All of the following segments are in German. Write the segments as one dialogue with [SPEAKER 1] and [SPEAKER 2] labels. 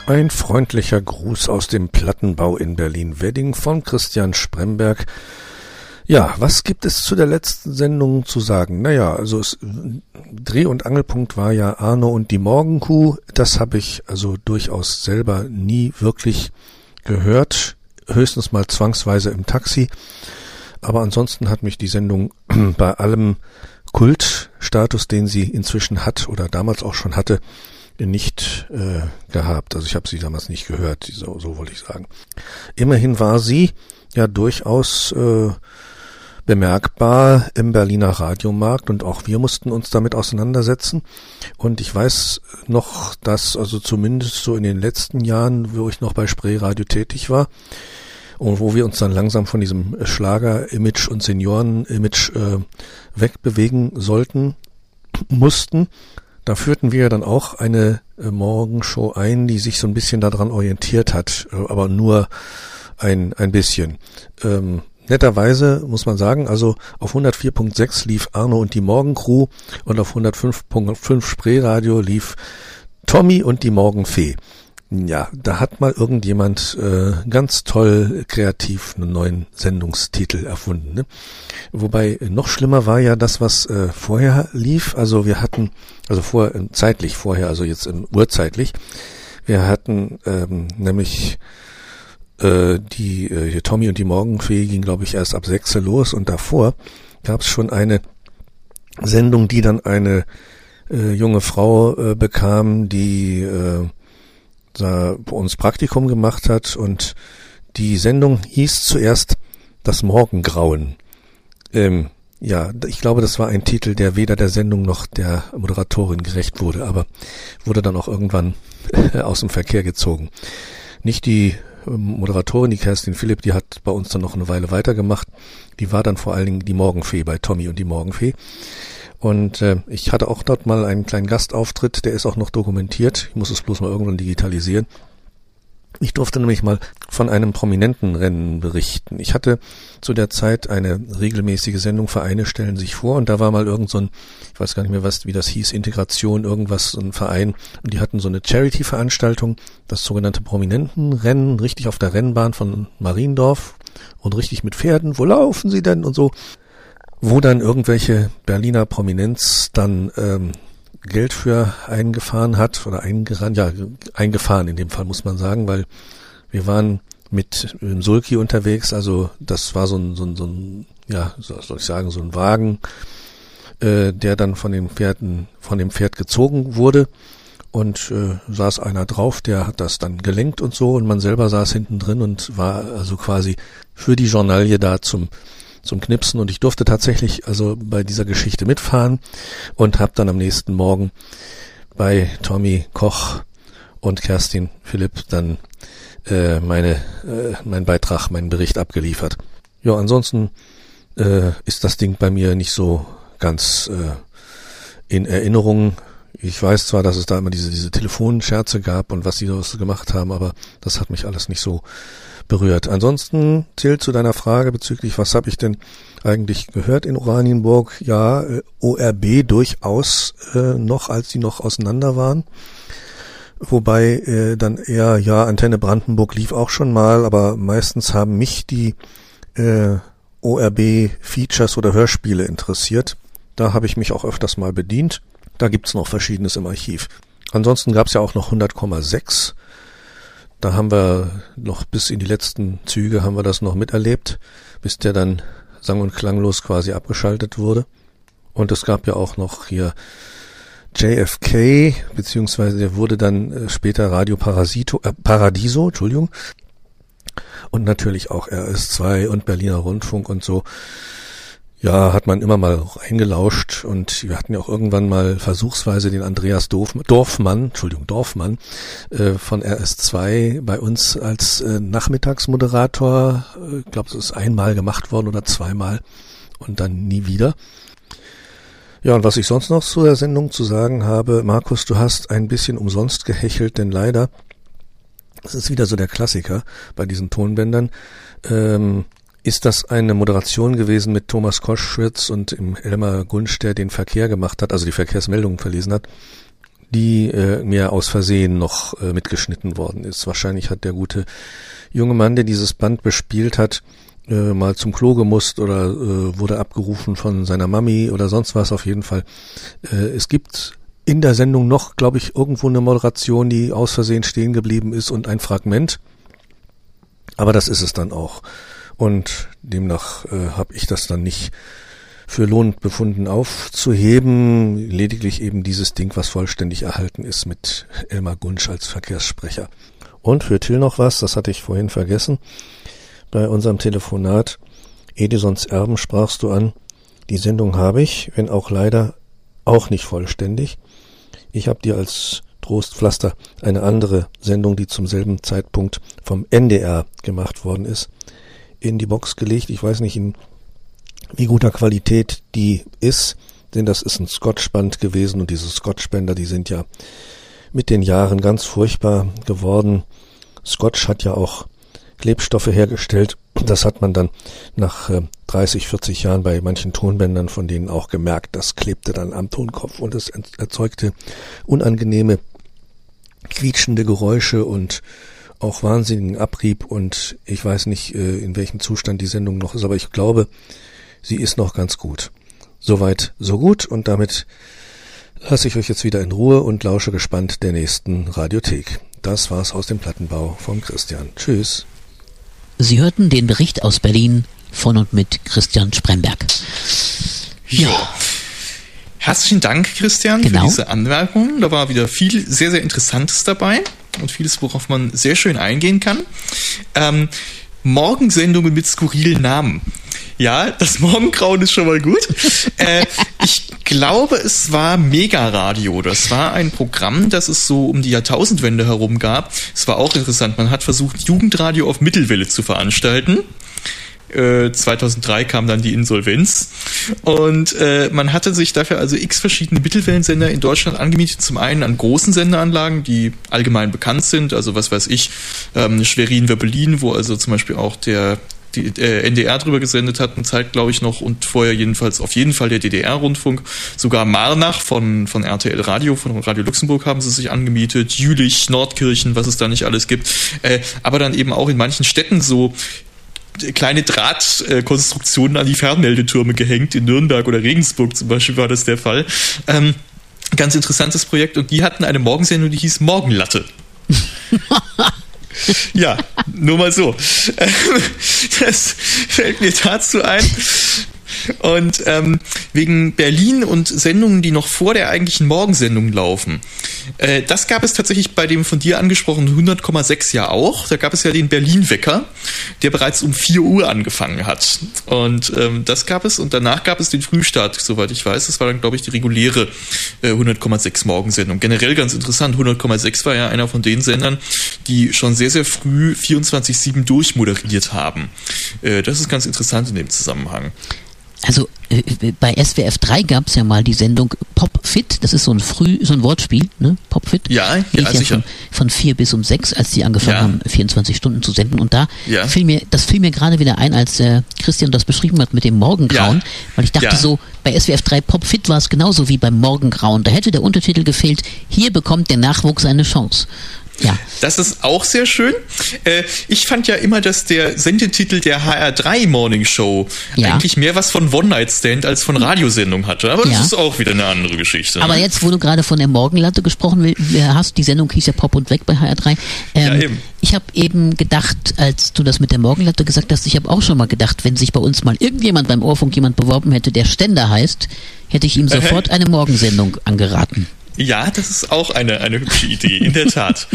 [SPEAKER 1] Ein freundlicher Gruß aus dem Plattenbau in Berlin-Wedding von Christian Spremberg. Ja, was gibt es zu der letzten Sendung zu sagen? Naja, also Dreh- und Angelpunkt war ja Arno und die Morgenkuh. Das habe ich also durchaus selber nie wirklich gehört, höchstens mal zwangsweise im Taxi. Aber ansonsten hat mich die Sendung bei allem Kultstatus, den sie inzwischen hat oder damals auch schon hatte, nicht gehabt. Also ich habe sie damals nicht gehört, so wollte ich sagen. Immerhin war sie ja durchaus bemerkbar im Berliner Radiomarkt und auch wir mussten uns damit auseinandersetzen. Und ich weiß noch, dass also zumindest so in den letzten Jahren, wo ich noch bei Spreeradio tätig war und wo wir uns dann langsam von diesem Schlager-Image und Senioren-Image wegbewegen mussten, da führten wir dann auch eine Morgenshow ein, die sich so ein bisschen daran orientiert hat, aber nur ein bisschen. Netterweise muss man sagen, also auf 104.6 lief Arno und die Morgencrew und auf 105.5 Spreeradio lief Tommy und die Morgenfee. Ja, da hat mal irgendjemand ganz toll kreativ einen neuen Sendungstitel erfunden. Ne? Wobei noch schlimmer war ja das, was vorher lief. Also wir hatten, also zeitlich vorher, also jetzt urzeitlich, wir hatten nämlich die Tommy und die Morgenfee ging, glaube ich, erst ab 6 los und davor gab es schon eine Sendung, die dann eine junge Frau bekam, die da bei uns Praktikum gemacht hat und die Sendung hieß zuerst Das Morgengrauen. Ja, ich glaube, das war ein Titel, der weder der Sendung noch der Moderatorin gerecht wurde, aber wurde dann auch irgendwann aus dem Verkehr gezogen. Nicht die Moderatorin, die Kerstin Philipp, die hat bei uns dann noch eine Weile weitergemacht. Die war dann vor allen Dingen die Morgenfee bei Tommy und die Morgenfee. Und ich hatte auch dort mal einen kleinen Gastauftritt, der ist auch noch dokumentiert. Ich muss es bloß mal irgendwann digitalisieren. Ich durfte nämlich mal von einem prominenten Rennen berichten. Ich hatte zu der Zeit eine regelmäßige Sendung, Vereine stellen sich vor, und da war mal irgend so ein, ich weiß gar nicht mehr wie das hieß, Integration, irgendwas, so ein Verein, und die hatten so eine Charity-Veranstaltung, das sogenannte Prominentenrennen, richtig auf der Rennbahn von Mariendorf und richtig mit Pferden, wo laufen sie denn und so, wo dann irgendwelche Berliner Prominenz dann Geld für eingefahren hat oder eingefahren in dem Fall muss man sagen, weil wir waren mit dem Sulki unterwegs, also das war so ein Wagen, der dann von dem Pferd gezogen wurde und saß einer drauf, der hat das dann gelenkt und so und man selber saß hinten drin und war also quasi für die Journalie da zum Knipsen und ich durfte tatsächlich also bei dieser Geschichte mitfahren und habe dann am nächsten Morgen bei Tommy Koch und Kerstin Philipp dann meinen Bericht abgeliefert. Ja, ansonsten ist das Ding bei mir nicht so ganz in Erinnerung. Ich weiß zwar, dass es da immer diese Telefonscherze gab und was die daraus gemacht haben, aber das hat mich alles nicht so berührt. Ansonsten zählt zu deiner Frage bezüglich, was habe ich denn eigentlich gehört in Oranienburg? Ja, ORB durchaus noch, als die noch auseinander waren. Wobei dann eher, ja, Antenne Brandenburg lief auch schon mal, aber meistens haben mich die ORB-Features oder Hörspiele interessiert. Da habe ich mich auch öfters mal bedient. Da gibt's noch Verschiedenes im Archiv. Ansonsten gab's ja auch noch 100,6. Da haben wir noch bis in die letzten Züge haben wir das noch miterlebt, bis der dann sang- und klanglos quasi abgeschaltet wurde. Und es gab ja auch noch hier JFK, beziehungsweise der wurde dann später Radio Paradiso, Entschuldigung. Und natürlich auch RS2 und Berliner Rundfunk und so. Ja, hat man immer mal reingelauscht und wir hatten ja auch irgendwann mal versuchsweise den Andreas Dorfmann von RS2 bei uns als Nachmittagsmoderator. Ich glaube, es ist einmal gemacht worden oder zweimal und dann nie wieder. Ja, und was ich sonst noch zu der Sendung zu sagen habe, Markus, du hast ein bisschen umsonst gehechelt, denn leider, das ist wieder so der Klassiker bei diesen Tonbändern, ist das eine Moderation gewesen mit Thomas Koschwitz und im Elmar Gunsch, der den Verkehr gemacht hat, also die Verkehrsmeldungen verlesen hat. die mir aus Versehen noch mitgeschnitten worden ist. Wahrscheinlich hat der gute junge Mann, der dieses Band bespielt hat, mal zum Klo gemusst oder wurde abgerufen von seiner Mami oder sonst was. Auf jeden Fall. Es gibt in der Sendung noch, glaube ich, irgendwo eine Moderation, die aus Versehen stehen geblieben ist und ein Fragment. Aber das ist es dann auch. Und demnach habe ich das dann nicht für lohnend befunden aufzuheben. Lediglich eben dieses Ding, was vollständig erhalten ist mit Elmar Gunsch als Verkehrssprecher. Und für Till noch was, das hatte ich vorhin vergessen. Bei unserem Telefonat Edisons Erben sprachst du an. Die Sendung habe ich, wenn auch leider auch nicht vollständig. Ich habe dir als Trostpflaster eine andere Sendung, die zum selben Zeitpunkt vom NDR gemacht worden ist, in die Box gelegt. Ich weiß nicht, in wie guter Qualität die ist, denn das ist ein Scotch-Band gewesen und diese Scotch-Bänder, die sind ja mit den Jahren ganz furchtbar geworden. Scotch hat ja auch Klebstoffe hergestellt. Das hat man dann nach 30, 40 Jahren bei manchen Tonbändern von denen auch gemerkt. Das klebte dann am Tonkopf und es erzeugte unangenehme, quietschende Geräusche und auch wahnsinnigen Abrieb. Und ich weiß nicht, in welchem Zustand die Sendung noch ist, aber ich glaube, sie ist noch ganz gut. Soweit, so gut. Und damit lasse ich euch jetzt wieder in Ruhe und lausche gespannt der nächsten Radiothek. Das war's aus dem Plattenbau vom Christian. Tschüss.
[SPEAKER 2] Sie hörten den Bericht aus Berlin von und mit Christian Spremberg.
[SPEAKER 3] Ja. Herzlichen Dank, Christian, für diese Anmerkungen. Da war wieder viel sehr, sehr Interessantes dabei und vieles, worauf man sehr schön eingehen kann. Morgensendungen mit skurrilen Namen. Ja, das Morgengrauen ist schon mal gut. Ich glaube, es war Mega-Radio. Das war ein Programm, das es so um die Jahrtausendwende herum gab. Es war auch interessant. Man hat versucht, Jugendradio auf Mittelwelle zu veranstalten. 2003 kam dann die Insolvenz und man hatte sich dafür also x verschiedene Mittelwellensender in Deutschland angemietet. Zum einen an großen Sendeanlagen, die allgemein bekannt sind, also was weiß ich, Schwerin-Werbelin, wo also zum Beispiel auch die NDR drüber gesendet hat, eine Zeit, glaube ich, noch, und vorher jedenfalls auf jeden Fall der DDR-Rundfunk. Sogar Marnach von RTL Radio, von Radio Luxemburg haben sie sich angemietet, Jülich, Nordkirchen, was es da nicht alles gibt. Aber dann eben auch in manchen Städten so kleine Drahtkonstruktionen an die Fernmeldetürme gehängt, in Nürnberg oder Regensburg zum Beispiel war das der Fall. Ganz interessantes Projekt, und die hatten eine Morgensendung, die hieß Morgenlatte. Ja, nur mal so. Das fällt mir dazu ein. Und wegen Berlin und Sendungen, die noch vor der eigentlichen Morgensendung laufen, das gab es tatsächlich bei dem von dir angesprochenen 100,6 ja auch. Da gab es ja den Berlin-Wecker, der bereits um 4 Uhr angefangen hat. Und das gab es, und danach gab es den Frühstart, soweit ich weiß. Das war dann, glaube ich, die reguläre 100,6 Morgensendung. Generell ganz interessant, 100,6 war ja einer von den Sendern, die schon sehr, sehr früh 24/7 durchmoderiert haben. Das ist ganz interessant in dem Zusammenhang.
[SPEAKER 2] Also bei SWF 3 gab es ja mal die Sendung Popfit, das ist so ein Wortspiel, ne? Popfit.
[SPEAKER 3] Ja, sicher.
[SPEAKER 2] Von 4 bis um 6, als die angefangen haben, 24 Stunden zu senden. Und da fiel mir gerade wieder ein, als Christian das beschrieben hat mit dem Morgengrauen, weil ich dachte so, bei SWF 3 Popfit war es genauso wie beim Morgengrauen. Da hätte der Untertitel gefehlt: Hier bekommt der Nachwuchs eine Chance. Ja.
[SPEAKER 3] Das ist auch sehr schön. Ich fand ja immer, dass der Sendetitel der HR3 Morning Show eigentlich mehr was von One-Night-Stand als von Radiosendung hatte. Aber das ist auch wieder eine andere Geschichte.
[SPEAKER 2] Aber jetzt, wo du gerade von der Morgenlatte gesprochen hast, die Sendung hieß ja Pop und Weg bei HR3.
[SPEAKER 3] Eben.
[SPEAKER 2] Ich habe eben gedacht, als du das mit der Morgenlatte gesagt hast, ich habe auch schon mal gedacht, wenn sich bei uns mal irgendjemand beim Orfunk jemand beworben hätte, der Ständer heißt, hätte ich ihm sofort eine Morgensendung angeraten.
[SPEAKER 3] Ja, das ist auch eine hübsche Idee, in der Tat.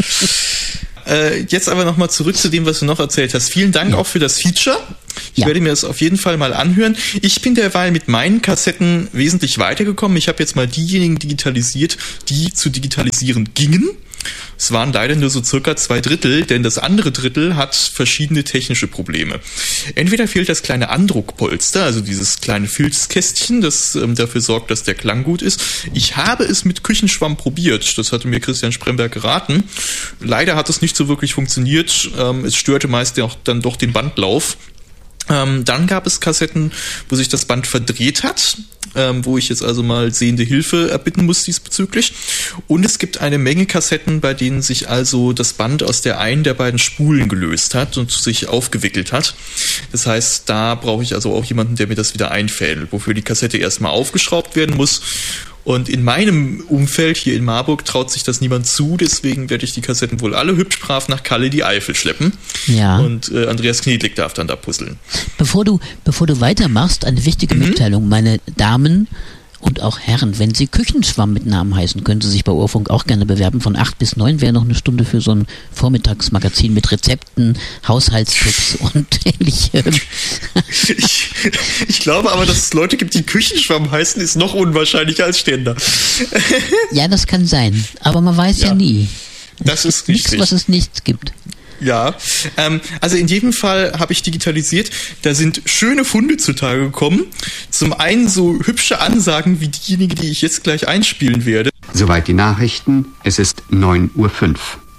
[SPEAKER 3] Jetzt aber nochmal zurück zu dem, was du noch erzählt hast. Vielen Dank auch für das Feature. Ich werde mir das auf jeden Fall mal anhören. Ich bin derweil mit meinen Kassetten wesentlich weitergekommen. Ich habe jetzt mal diejenigen digitalisiert, die zu digitalisieren gingen. Es waren leider nur so circa 2/3, denn das andere Drittel hat verschiedene technische Probleme. Entweder fehlt das kleine Andruckpolster, also dieses kleine Filzkästchen, das dafür sorgt, dass der Klang gut ist. Ich habe es mit Küchenschwamm probiert, das hatte mir Christian Spremberg geraten. Leider hat es nicht so wirklich funktioniert, es störte meist dann doch den Bandlauf. Dann gab es Kassetten, wo sich das Band verdreht hat. wo ich jetzt also mal sehende Hilfe erbitten muss diesbezüglich. Und es gibt eine Menge Kassetten, bei denen sich also das Band aus der einen der beiden Spulen gelöst hat und sich aufgewickelt hat. Das heißt, da brauche ich also auch jemanden, der mir das wieder einfädelt, wofür die Kassette erstmal aufgeschraubt werden muss. Und in meinem Umfeld hier in Marburg traut sich das niemand zu, deswegen werde ich die Kassetten wohl alle hübsch brav nach Kalle die Eifel schleppen.
[SPEAKER 2] Ja.
[SPEAKER 3] Und Andreas Knedlik darf dann da puzzeln.
[SPEAKER 2] Bevor du weitermachst, eine wichtige Mitteilung, meine Damen und auch Herren, wenn Sie Küchenschwamm mit Namen heißen, können Sie sich bei Urfunk auch gerne bewerben. Von 8 bis 9 wäre noch eine Stunde für so ein Vormittagsmagazin mit Rezepten, Haushaltstipps und ähnlichem.
[SPEAKER 3] Ich glaube aber, dass es Leute gibt, die Küchenschwamm heißen, ist noch unwahrscheinlicher als Ständer.
[SPEAKER 2] Ja, das kann sein, aber man weiß ja nie.
[SPEAKER 3] Das ist richtig.
[SPEAKER 2] Nichts, was es nicht gibt.
[SPEAKER 3] Ja, also in jedem Fall habe ich digitalisiert. Da sind schöne Funde zutage gekommen. Zum einen so hübsche Ansagen wie diejenige, die ich jetzt gleich einspielen werde.
[SPEAKER 4] Soweit die Nachrichten. Es ist 9:05 Uhr.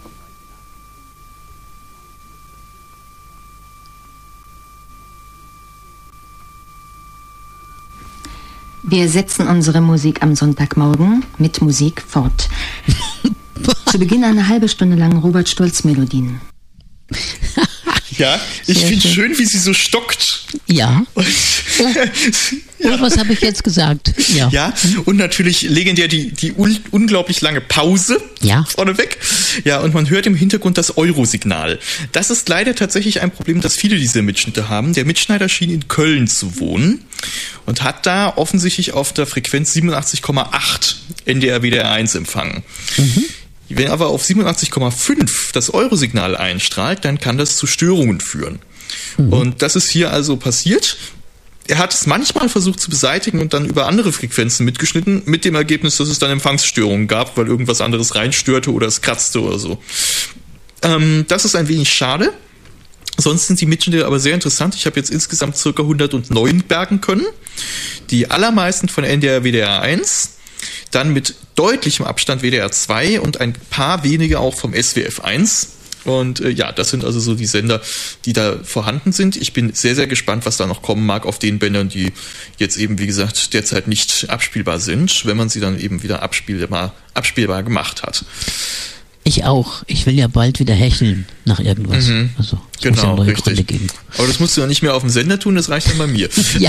[SPEAKER 5] Wir setzen unsere Musik am Sonntagmorgen mit Musik fort. Zu Beginn eine halbe Stunde lang Robert Stolz-Melodien.
[SPEAKER 3] Ja, ich finde schön, wie sie so stockt.
[SPEAKER 2] Ja. Und was habe ich jetzt gesagt?
[SPEAKER 3] Ja, und natürlich legendär die unglaublich lange Pause vorneweg. Ja, und man hört im Hintergrund das Eurosignal. Das ist leider tatsächlich ein Problem, das viele dieser Mitschnitte haben. Der Mitschneider schien in Köln zu wohnen und hat da offensichtlich auf der Frequenz 87,8 NDR WDR 1 empfangen. Wenn aber auf 87,5 das Eurosignal einstrahlt, dann kann das zu Störungen führen. Und das ist hier also passiert. Er hat es manchmal versucht zu beseitigen und dann über andere Frequenzen mitgeschnitten, mit dem Ergebnis, dass es dann Empfangsstörungen gab, weil irgendwas anderes reinstörte oder es kratzte oder so. Das ist ein wenig schade. Sonst sind die Mitschnitte aber sehr interessant. Ich habe jetzt insgesamt ca. 109 bergen können. Die allermeisten von NDR WDR 1. Dann mit deutlichem Abstand WDR 2 und ein paar wenige auch vom SWF 1. Und das sind also so die Sender, die da vorhanden sind. Ich bin sehr, sehr gespannt, was da noch kommen mag auf den Bändern, die jetzt eben, wie gesagt, derzeit nicht abspielbar sind, wenn man sie dann eben wieder abspielbar gemacht hat.
[SPEAKER 2] Ich auch. Ich will ja bald wieder hecheln nach irgendwas. Also, es muss ja neue Gründe geben.
[SPEAKER 3] Aber das musst du ja nicht mehr auf dem Sender tun, das reicht dann bei mir.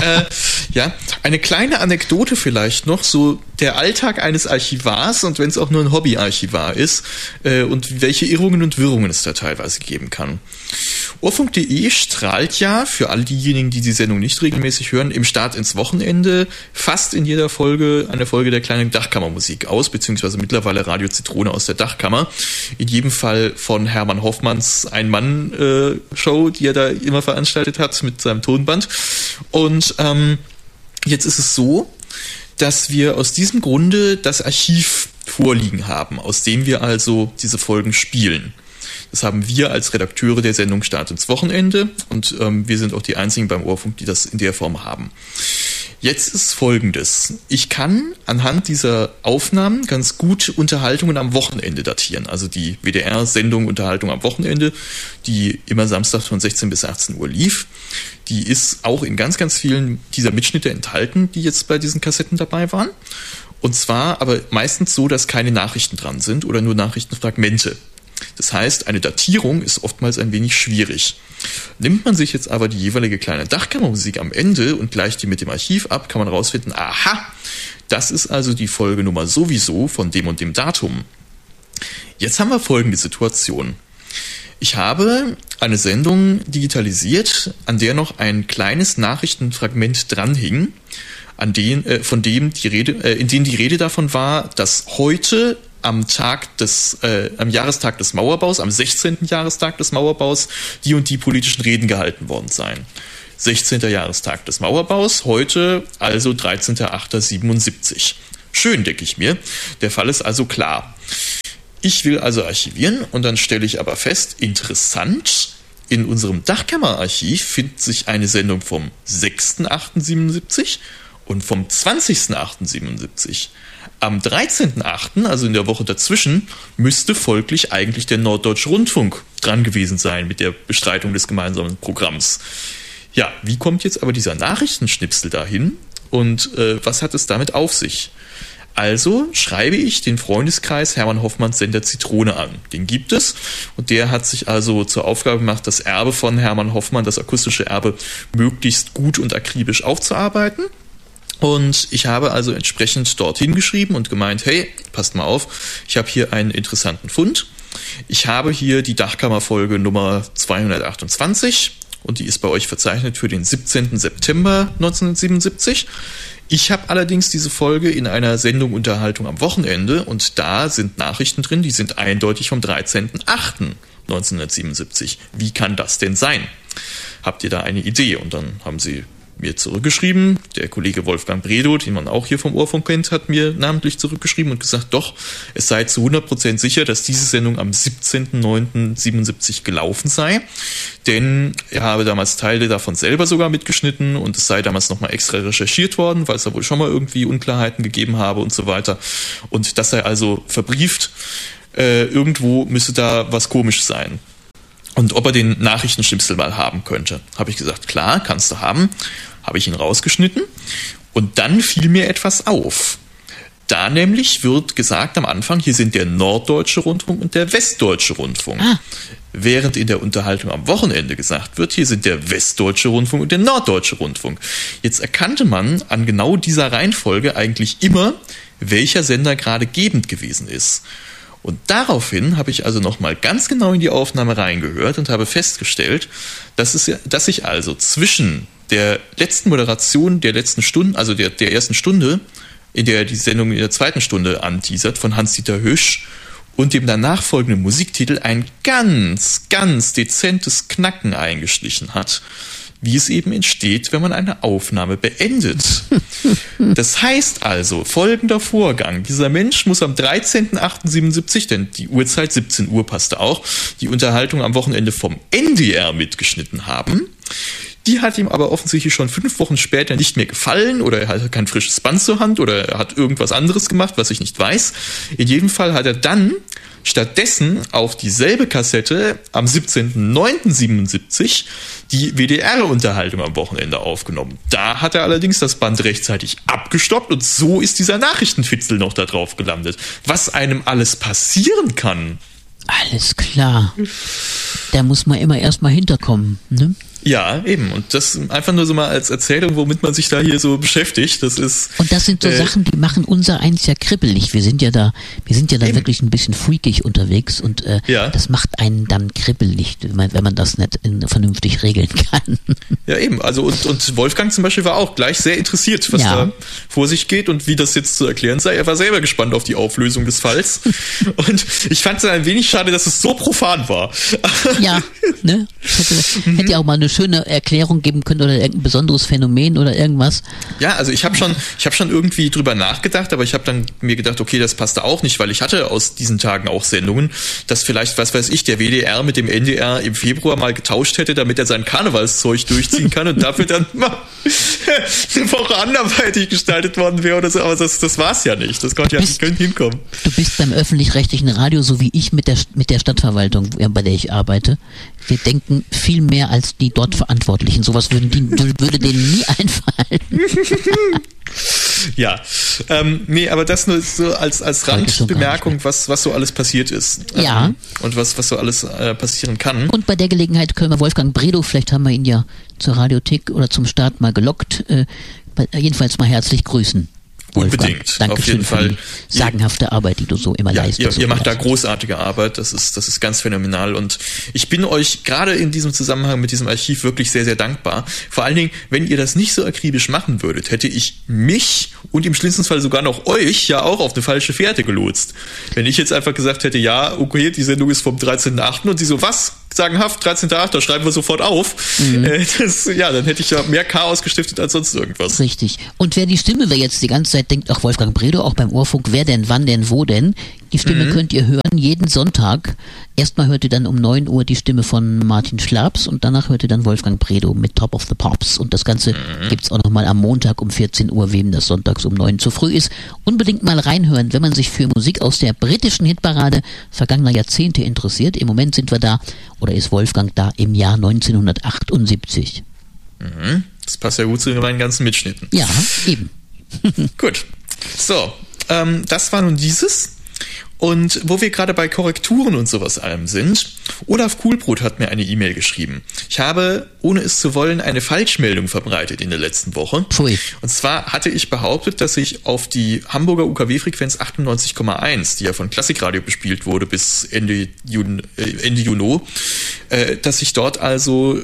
[SPEAKER 3] Eine kleine Anekdote vielleicht noch, so der Alltag eines Archivars und wenn es auch nur ein Hobbyarchivar ist und welche Irrungen und Wirrungen es da teilweise geben kann. Urfunk.de strahlt ja, für alle diejenigen, die die Sendung nicht regelmäßig hören, im Start ins Wochenende fast in jeder Folge eine Folge der kleinen Dachkammermusik aus, beziehungsweise mittlerweile Radio Zitrone aus der Dachkammer. In jedem Fall von Hermann Hoffmanns Ein-Mann-Show, die er da immer veranstaltet hat mit seinem Tonband. Und jetzt ist es so, dass wir aus diesem Grunde das Archiv vorliegen haben, aus dem wir also diese Folgen spielen. Das haben wir als Redakteure der Sendung Start ins Wochenende und wir sind auch die einzigen beim Urfunk, die das in der Form haben. Jetzt ist Folgendes. Ich kann anhand dieser Aufnahmen ganz gut Unterhaltungen am Wochenende datieren. Also die WDR-Sendung Unterhaltung am Wochenende, die immer samstags von 16 bis 18 Uhr lief. Die ist auch in ganz, ganz vielen dieser Mitschnitte enthalten, die jetzt bei diesen Kassetten dabei waren. Und zwar aber meistens so, dass keine Nachrichten dran sind oder nur Nachrichtenfragmente. Das heißt, eine Datierung ist oftmals ein wenig schwierig. Nimmt man sich jetzt aber die jeweilige kleine Dachkammermusik am Ende und gleicht die mit dem Archiv ab, kann man rausfinden, aha, das ist also die Folgenummer sowieso von dem und dem Datum. Jetzt haben wir folgende Situation. Ich habe eine Sendung digitalisiert, an der noch ein kleines Nachrichtenfragment dranhing, in dem die Rede davon war, dass heute am Jahrestag des Mauerbaus, am 16. Jahrestag des Mauerbaus, die und die politischen Reden gehalten worden seien. 16. Jahrestag des Mauerbaus, heute also 13.08.77. Schön, denke ich mir. Der Fall ist also klar. Ich will also archivieren und dann stelle ich aber fest, interessant, in unserem Dachkammerarchiv findet sich eine Sendung vom 6.08.77 und vom 20.08.77. Am 13.08., also in der Woche dazwischen, müsste folglich eigentlich der Norddeutsche Rundfunk dran gewesen sein mit der Bestreitung des gemeinsamen Programms. Ja, wie kommt jetzt aber dieser Nachrichtenschnipsel dahin? und was hat es damit auf sich? Also schreibe ich den Freundeskreis Hermann Hoffmanns Sender Zitrone an. Den gibt es und der hat sich also zur Aufgabe gemacht, das Erbe von Hermann Hoffmann, das akustische Erbe, möglichst gut und akribisch aufzuarbeiten. Und ich habe also entsprechend dorthin geschrieben und gemeint, hey, passt mal auf, ich habe hier einen interessanten Fund. Ich habe hier die Dachkammerfolge Nummer 228 und die ist bei euch verzeichnet für den 17. September 1977. Ich habe allerdings diese Folge in einer Sendung Unterhaltung am Wochenende und da sind Nachrichten drin, die sind eindeutig vom 13.08.1977. Wie kann das denn sein? Habt ihr da eine Idee? Und dann haben sie mir zurückgeschrieben. Der Kollege Wolfgang Bredow, den man auch hier vom Ohrfunk kennt, hat mir namentlich zurückgeschrieben und gesagt, doch, es sei zu 100% sicher, dass diese Sendung am 17.09.77 gelaufen sei. Denn er habe damals Teile davon selber sogar mitgeschnitten und es sei damals nochmal extra recherchiert worden, weil es da wohl schon mal irgendwie Unklarheiten gegeben habe und so weiter. Und das sei also verbrieft. Irgendwo müsste da was komisch sein. Und ob er den Nachrichtenschnipsel mal haben könnte. Habe ich gesagt, klar, kannst du haben. Habe ich ihn rausgeschnitten. Und dann fiel mir etwas auf. Da nämlich wird gesagt am Anfang, hier sind der Norddeutsche Rundfunk und der Westdeutsche Rundfunk. Während in der Unterhaltung am Wochenende gesagt wird, hier sind der Westdeutsche Rundfunk und der Norddeutsche Rundfunk. Jetzt erkannte man an genau dieser Reihenfolge eigentlich immer, welcher Sender gerade gebend gewesen ist. Und daraufhin habe ich also nochmal ganz genau in die Aufnahme reingehört und habe festgestellt, dass ich also zwischen der letzten Moderation der letzten Stunde, also der ersten Stunde, in der die Sendung in der zweiten Stunde anteasert, von Hans-Dieter Hüsch, und dem danach folgenden Musiktitel ein ganz, ganz dezentes Knacken eingeschlichen hat, wie es eben entsteht, wenn man eine Aufnahme beendet. Das heißt also, folgender Vorgang. Dieser Mensch muss am 13.08.77, denn die Uhrzeit 17 Uhr passte auch, die Unterhaltung am Wochenende vom NDR mitgeschnitten haben. Die hat ihm aber offensichtlich schon 5 Wochen später nicht mehr gefallen oder er hatte kein frisches Band zur Hand oder er hat irgendwas anderes gemacht, was ich nicht weiß. In jedem Fall hat er dann stattdessen auf dieselbe Kassette am 17.09.77 die WDR-Unterhaltung am Wochenende aufgenommen. Da hat er allerdings das Band rechtzeitig abgestoppt und so ist dieser Nachrichtenfitzel noch da drauf gelandet. Was einem alles passieren kann.
[SPEAKER 2] Alles klar. Da muss man immer erstmal hinterkommen, ne?
[SPEAKER 3] Ja, eben. Und das einfach nur so mal als Erzählung, womit man sich da hier so beschäftigt. Das ist.
[SPEAKER 2] Und das sind so Sachen, die machen unser eins ja kribbelig. Wir sind ja da eben wirklich ein bisschen freakig unterwegs und das macht einen dann kribbelig, wenn man das nicht vernünftig regeln kann.
[SPEAKER 3] Ja, eben. Also und Wolfgang zum Beispiel war auch gleich sehr interessiert, was da vor sich geht und wie das jetzt zu erklären sei. Er war selber gespannt auf die Auflösung des Falls. Und ich fand es ein wenig schade, dass es so profan war.
[SPEAKER 2] Ja, ne? Hätte ja auch mal eine schöne Erklärung geben können oder irgendein besonderes Phänomen oder irgendwas.
[SPEAKER 3] Ja, also ich habe schon irgendwie drüber nachgedacht, aber ich habe dann mir gedacht, okay, das passte auch nicht, weil ich hatte aus diesen Tagen auch Sendungen, dass vielleicht, was weiß ich, der WDR mit dem NDR im Februar mal getauscht hätte, damit er sein Karnevalszeug durchziehen kann und dafür dann mal eine Woche anderweitig gestaltet worden wäre oder so, aber das war's ja nicht. Das konnte ja nicht hinkommen.
[SPEAKER 2] Du bist beim öffentlich-rechtlichen Radio, so wie ich mit der Stadtverwaltung, bei der ich arbeite. Wir denken viel mehr als die dort Verantwortlichen. Sowas würde denen nie einfallen.
[SPEAKER 3] Ja, nee, aber das nur so als Randbemerkung, was so alles passiert ist.
[SPEAKER 2] Ja.
[SPEAKER 3] Und was so alles passieren kann.
[SPEAKER 2] Und bei der Gelegenheit können wir Wolfgang Bredow, vielleicht haben wir ihn ja zur Radiothek oder zum Start mal gelockt, jedenfalls mal herzlich grüßen.
[SPEAKER 3] Unbedingt,
[SPEAKER 2] auf jeden Fall. Für die sagenhafte Arbeit, die du so immer leistest.
[SPEAKER 3] Ihr macht da großartige Arbeit, das ist ganz phänomenal und ich bin euch gerade in diesem Zusammenhang mit diesem Archiv wirklich sehr, sehr dankbar. Vor allen Dingen, wenn ihr das nicht so akribisch machen würdet, hätte ich mich und im schlimmsten Fall sogar noch euch ja auch auf eine falsche Fährte gelotst. Wenn ich jetzt einfach gesagt hätte, ja, okay, die Sendung ist vom 13.08. und sie so, was? Sagenhaft, 13.08., schreiben wir sofort auf. Dann hätte ich ja mehr Chaos gestiftet als sonst irgendwas.
[SPEAKER 2] Richtig. Und wer jetzt die ganze Zeit denkt, ach, Wolfgang Bredow, auch beim Ohrfunk, wer denn, wann denn, wo denn? Die Stimme könnt ihr hören jeden Sonntag. Erstmal hört ihr dann um 9 Uhr die Stimme von Martin Schlaps und danach hört ihr dann Wolfgang Bredow mit Top of the Pops. Und das Ganze gibt's auch nochmal am Montag um 14 Uhr, wem das sonntags um 9 zu früh ist. Unbedingt mal reinhören, wenn man sich für Musik aus der britischen Hitparade vergangener Jahrzehnte interessiert. Im Moment sind wir da, oder ist Wolfgang da, im Jahr 1978.
[SPEAKER 3] Das passt ja gut zu meinen ganzen Mitschnitten.
[SPEAKER 2] Ja, eben.
[SPEAKER 3] Gut. So, das war nun dieses. Und wo wir gerade bei Korrekturen und sowas allem sind, Olaf Kuhlbrot hat mir eine E-Mail geschrieben. Ich habe, ohne es zu wollen, eine Falschmeldung verbreitet in der letzten Woche.
[SPEAKER 2] Pfui.
[SPEAKER 3] Und zwar hatte ich behauptet, dass ich auf die Hamburger UKW-Frequenz 98,1, die ja von Klassikradio bespielt wurde bis Ende Juni, dass ich dort also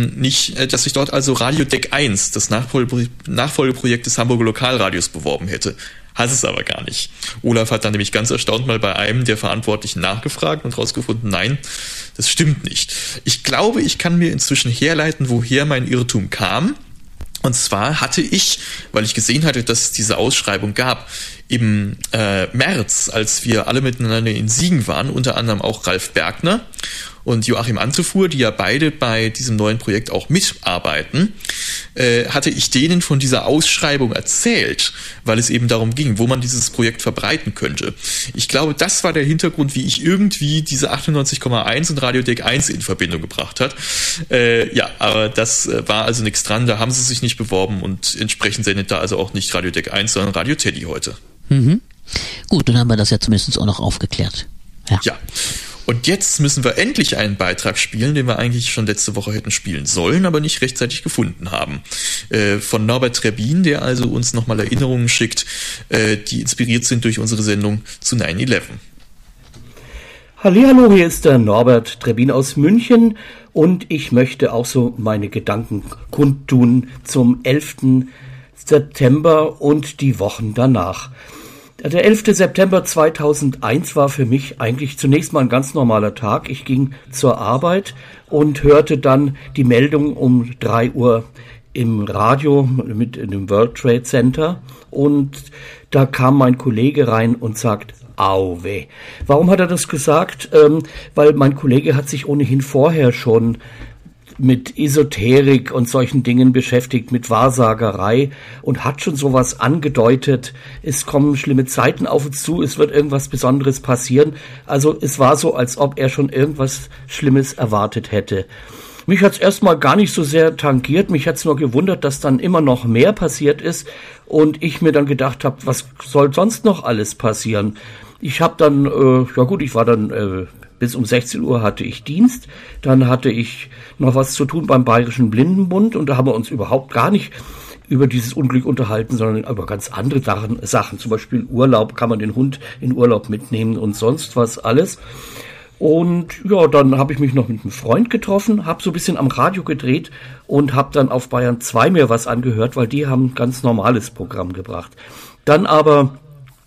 [SPEAKER 3] Radio Deck 1, das Nachfolgeprojekt des Hamburger Lokalradios, beworben hätte. Hat es aber gar nicht. Olaf hat dann nämlich ganz erstaunt mal bei einem der Verantwortlichen nachgefragt und rausgefunden, nein, das stimmt nicht. Ich glaube, ich kann mir inzwischen herleiten, woher mein Irrtum kam. Und zwar hatte ich, weil ich gesehen hatte, dass es diese Ausschreibung gab, im März, als wir alle miteinander in Siegen waren, unter anderem auch Ralf Bergner und Joachim Antefuhr, die ja beide bei diesem neuen Projekt auch mitarbeiten, hatte ich denen von dieser Ausschreibung erzählt, weil es eben darum ging, wo man dieses Projekt verbreiten könnte. Ich glaube, das war der Hintergrund, wie ich irgendwie diese 98,1 und Radio Deck 1 in Verbindung gebracht hat. Ja, aber das war also nichts dran, da haben sie sich nicht beworben und entsprechend sendet da also auch nicht Radio Deck 1, sondern Radio Teddy heute.
[SPEAKER 2] Mhm. Gut, dann haben wir das ja zumindest auch noch aufgeklärt.
[SPEAKER 3] Ja. Und jetzt müssen wir endlich einen Beitrag spielen, den wir eigentlich schon letzte Woche hätten spielen sollen, aber nicht rechtzeitig gefunden haben. Von Norbert Trebin, der also uns nochmal Erinnerungen schickt, die inspiriert sind durch unsere Sendung zu 9/11.
[SPEAKER 6] Hallihallo, hier ist der Norbert Trebin aus München und ich möchte auch so meine Gedanken kundtun zum 11. September und die Wochen danach. Der 11. September 2001 war für mich eigentlich zunächst mal ein ganz normaler Tag. Ich ging zur Arbeit und hörte dann die Meldung um 3 Uhr im Radio mit dem World Trade Center und da kam mein Kollege rein und sagt, au weh. Warum hat er das gesagt? Weil mein Kollege hat sich ohnehin vorher schon mit Esoterik und solchen Dingen beschäftigt, mit Wahrsagerei und hat schon sowas angedeutet, es kommen schlimme Zeiten auf uns zu, es wird irgendwas Besonderes passieren. Also es war so, als ob er schon irgendwas Schlimmes erwartet hätte. Mich hat's erstmal gar nicht so sehr tangiert, mich hat's nur gewundert, dass dann immer noch mehr passiert ist und ich mir dann gedacht habe, was soll sonst noch alles passieren? Ich habe dann, ich war dann bis um 16 Uhr hatte ich Dienst, dann hatte ich noch was zu tun beim Bayerischen Blindenbund und da haben wir uns überhaupt gar nicht über dieses Unglück unterhalten, sondern über ganz andere Sachen, zum Beispiel Urlaub, kann man den Hund in Urlaub mitnehmen und sonst was alles. Und ja, dann habe ich mich noch mit einem Freund getroffen, habe so ein bisschen am Radio gedreht und habe dann auf Bayern 2 mir was angehört, weil die haben ein ganz normales Programm gebracht. Dann aber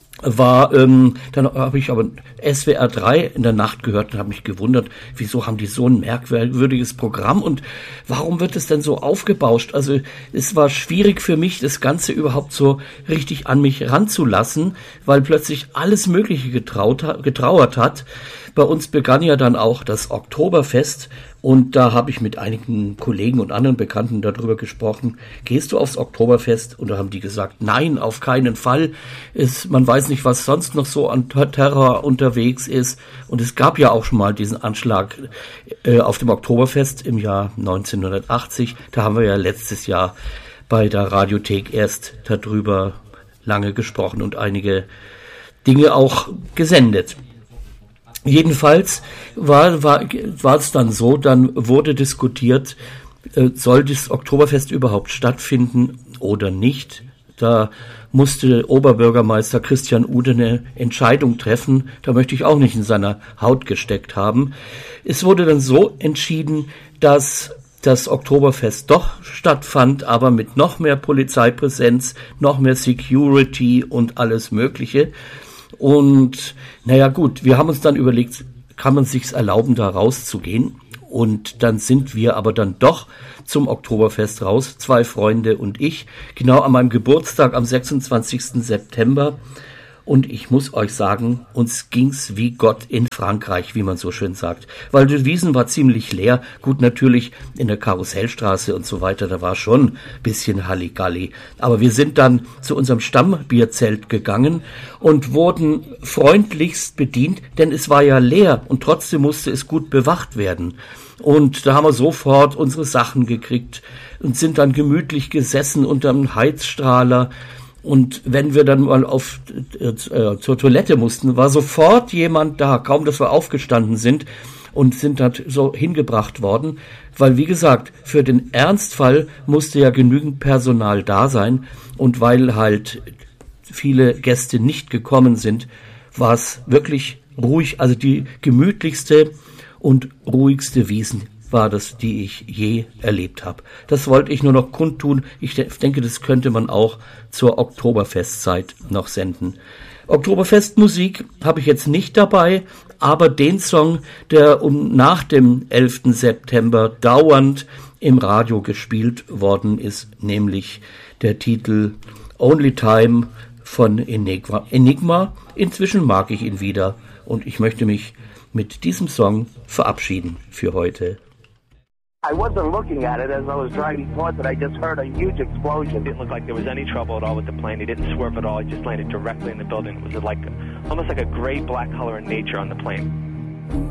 [SPEAKER 6] dann habe ich aber SWR 3 in der Nacht gehört und habe mich gewundert, wieso haben die so ein merkwürdiges Programm und warum wird es denn so aufgebauscht? Also es war schwierig für mich, das Ganze überhaupt so richtig an mich ranzulassen, weil plötzlich alles Mögliche getrauert hat. Bei uns begann ja dann auch das Oktoberfest und da habe ich mit einigen Kollegen und anderen Bekannten darüber gesprochen, gehst du aufs Oktoberfest? Und da haben die gesagt, nein, auf keinen Fall. Man weiß nicht, was sonst noch so an Terror unterwegs ist. Und es gab ja auch schon mal diesen Anschlag auf dem Oktoberfest im Jahr 1980. Da haben wir ja letztes Jahr bei der Radiothek erst darüber lange gesprochen und einige Dinge auch gesendet. Jedenfalls war es dann so, dann wurde diskutiert, soll das Oktoberfest überhaupt stattfinden oder nicht. Da musste Oberbürgermeister Christian Ude eine Entscheidung treffen, da möchte ich auch nicht in seiner Haut gesteckt haben. Es wurde dann so entschieden, dass das Oktoberfest doch stattfand, aber mit noch mehr Polizeipräsenz, noch mehr Security und alles Mögliche. Und naja gut, wir haben uns dann überlegt, kann man sich's erlauben, da rauszugehen? Und dann sind wir aber dann doch zum Oktoberfest raus, 2 Freunde und ich, genau an meinem Geburtstag am 26. September. Und ich muss euch sagen, uns ging's wie Gott in Frankreich, wie man so schön sagt. Weil die Wiesn war ziemlich leer. Gut, natürlich in der Karussellstraße und so weiter, da war schon ein bisschen Halligalli. Aber wir sind dann zu unserem Stammbierzelt gegangen und wurden freundlichst bedient, denn es war ja leer und trotzdem musste es gut bewacht werden. Und da haben wir sofort unsere Sachen gekriegt und sind dann gemütlich gesessen unterm Heizstrahler. Und wenn wir dann mal zur Toilette mussten, war sofort jemand da, kaum dass wir aufgestanden sind, und sind dann so hingebracht worden, weil, wie gesagt, für den Ernstfall musste ja genügend Personal da sein, und weil halt viele Gäste nicht gekommen sind, war es wirklich ruhig, also die gemütlichste und ruhigste Wiesn war das, die ich je erlebt habe. Das wollte ich nur noch kundtun. Ich denke, das könnte man auch zur Oktoberfestzeit noch senden. Oktoberfestmusik habe ich jetzt nicht dabei, aber den Song, der nach dem 11. September dauernd im Radio gespielt worden ist, nämlich der Titel Only Time von Enigma. Inzwischen mag ich ihn wieder und ich möchte mich mit diesem Song verabschieden für heute.
[SPEAKER 7] I wasn't looking at it as I was driving towards it. I just heard a huge explosion. It didn't look like there was any trouble at all with the plane. He didn't swerve at all. He just landed directly in the building. It was like almost like a gray-black color in nature on the plane.